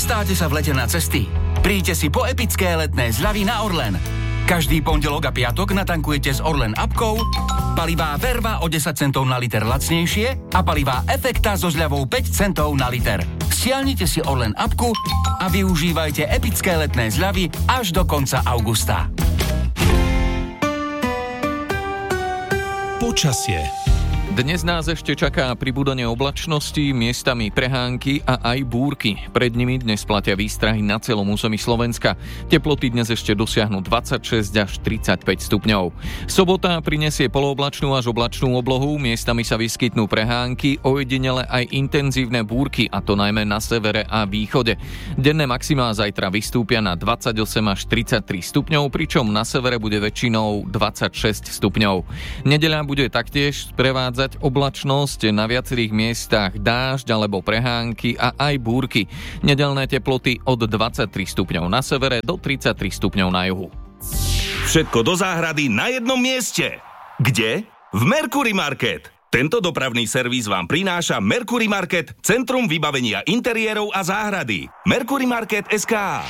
Chystáte sa v lete na cesty? Príďte si po epické letné zľavy na Orlen. Každý pondelok a piatok natankujete s Orlen appkou, palivá Verva o 10 centov na liter lacnejšie a palivá Efekta so zľavou 5 centov na liter. Stiahnite si Orlen appku a využívajte epické letné zľavy až do konca augusta. Počasie. Dnes nás ešte čaká pribúdanie oblačnosti, miestami prehánky a aj búrky. Pred nimi dnes platia výstrahy na celom území Slovenska. Teploty dnes ešte dosiahnu 26 až 35 stupňov. Sobota prinesie polooblačnú až oblačnú oblohu, miestami sa vyskytnú prehánky, ojedinele aj intenzívne búrky, a to najmä na severe a východe. Denné maximá zajtra vystúpia na 28 až 33 stupňov, pričom na severe bude väčšinou 26 stupňov. Nedeľa bude taktiež sprevádzať oblačnosť, na viacerých miestach dážď alebo prehánky a aj búrky. Nedeľné teploty od 23 stupňov na severe do 33 stupňov na juhu. Všetko do záhrady na jednom mieste. Kde? V Mercury Market. Tento dopravný servis vám prináša Mercury Market, centrum vybavenia interiérov a záhrady. Mercury Market SK.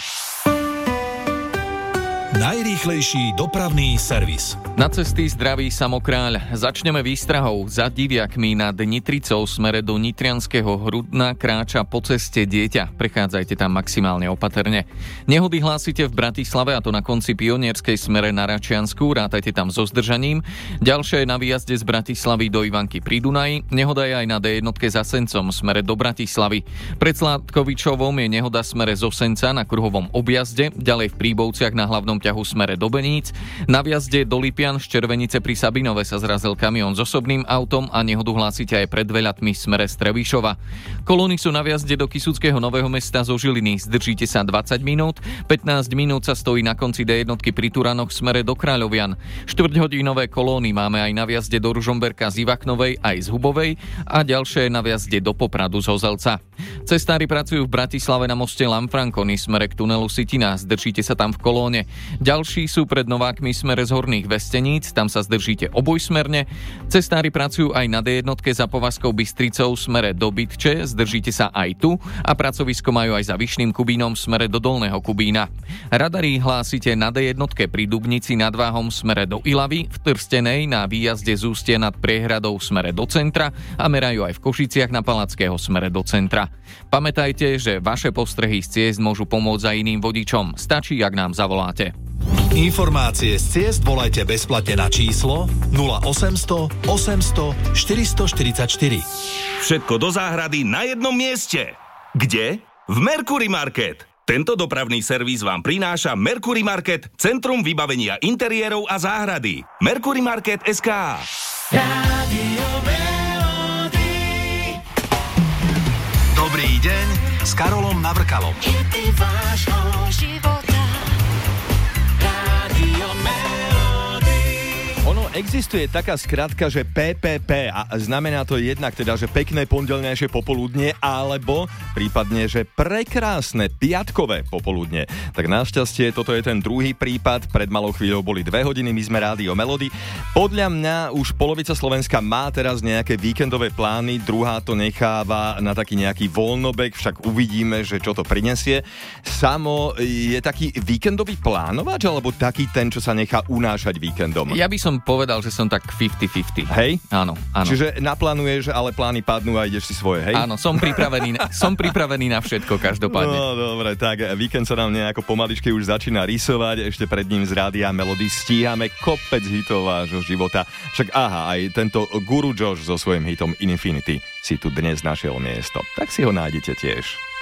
Najrýchlejší dopravný servis. Na cesty zdraví samokráľ. Začneme výstrahou. Za Diviakmi nad Nitricou smere do Nitrianskeho Hrudna kráča po ceste dieťa. Prechádzajte tam maximálne opatrne. Nehody hlásite v Bratislave, a to na konci Pionierskej smere na Račiansku. Rátajte tam so zdržaním. Ďalšia je na výjazde z Bratislavy do Ivanky pri Dunaji. Nehoda je aj na D1 za Sencom smere do Bratislavy. Pred Sládkovičovom je nehoda smere zo Senca na kruhovom objazde. Ďalej v Príbovciach na hlavnom ťahu smere do Beníc. Na vjazde do Lipian z Červenice pri Sabinove sa zrazil kamión s osobným autom a nehodu hlásite aj pred Veľatmi smere z Trebišova. Kolóny sú na vjazde do Kysuckého Nového Mesta zo Žiliny. Zdržíte sa 20 minút, 15 minút sa stojí na konci D1 pri Turanoch smere do Kráľovian. Štvrťhodinové kolóny máme aj na vjazde do Ružomberka z Ivaknovej aj z Hubovej a ďalšie na vjazde do Popradu z Hozelca. Cestári pracujú v Bratislave na moste Lanfranconi smere k tunelu Sitina. Zdržíte sa tam v kolóne. Ďalší sú pred Novákmi smere z Horných Vesteníc, tam sa zdržíte obojsmerne. Cestári pracujú aj na D1 za Povazkou Bystricou smere do Bytče, zdržíte sa aj tu a pracovisko majú aj za Vyšným Kubínom smere do Dolného Kubína. Radary hlásite na D1 pri Dubnici nad Váhom smere do Ilavy, v Trstenej na výjazde z Ústia nad Priehradou smere do centra a merajú aj v Košiciach na Palackého smere do centra. Pamätajte, že vaše postrehy z ciest môžu pomôcť aj iným vodičom. Stačí, ak nám zavoláte. Informácie z ciest volajte bezplatne na číslo 0800 800 444. Všetko do záhrady na jednom mieste. Kde? V Mercury Market. Tento dopravný servis vám prináša Mercury Market, centrum vybavenia interiérov a záhrady. Mercury Market SK. Dobrý deň s Karolom Navrkalom. Existuje taká skratka, že PPP a znamená to jednak teda, že pekné pondelnejšie popoludnie alebo prípadne, že prekrásne piatkové popoludne. Tak našťastie toto je ten druhý prípad. Pred malou chvíľou boli 2 hodiny, my sme Rádio Melody. Podľa mňa už polovica Slovenska má teraz nejaké víkendové plány, druhá to necháva na taký nejaký voľnobek, však uvidíme, že čo to prinesie. Samo je taký víkendový plánovač alebo taký ten, čo sa nechá unášať víkendom? Ja by som povedal, že som tak 50-50. Hej? Áno. Čiže naplánuješ, ale plány padnú a ideš si svoje, hej? Áno, som pripravený na všetko, každopádne. No, dobre, tak víkend sa nám nejako pomaličky už začína rysovať, ešte pred ním z Rádia Melody stíhame kopec hitov vášho života. Však aj tento Guru Josh so svojím hitom Infinity si tu dnes našiel miesto. Tak si ho nájdete tiež.